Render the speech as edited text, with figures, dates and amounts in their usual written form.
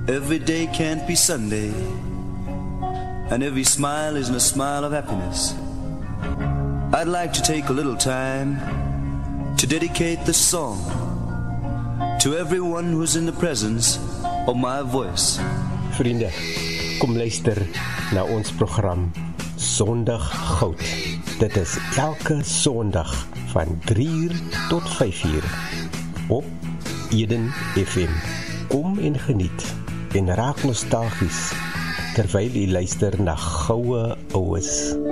Every day can't be Sunday, and every smile isn't a smile of happiness. I'd like to take a little time to dedicate this song to everyone who's in the presence of my voice. Vriende, kom luister na ons program Sondag Goud. Dit is elke Sondag van 3 tot 5 op Eden FM. Kom en geniet en raak nostalgies terwyl jy luister na goue oues.